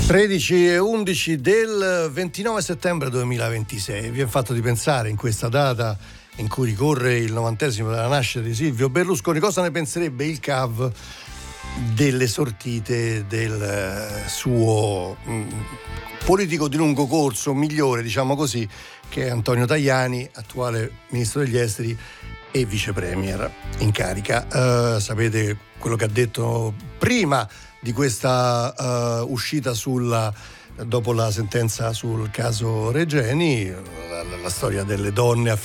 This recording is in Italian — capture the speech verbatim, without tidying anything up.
tredici e undici del ventinove settembre duemilaventisei. Vi è fatto di pensare in questa data in cui ricorre il novantesimo della nascita di Silvio Berlusconi, cosa ne penserebbe il C A V delle sortite del suo mh, politico di lungo corso, migliore, diciamo così, che è Antonio Tajani, attuale ministro degli esteri e vice premier in carica. Uh, sapete quello che ha detto prima di questa uh, uscita sulla dopo la sentenza sul caso Regeni, la, la storia delle donne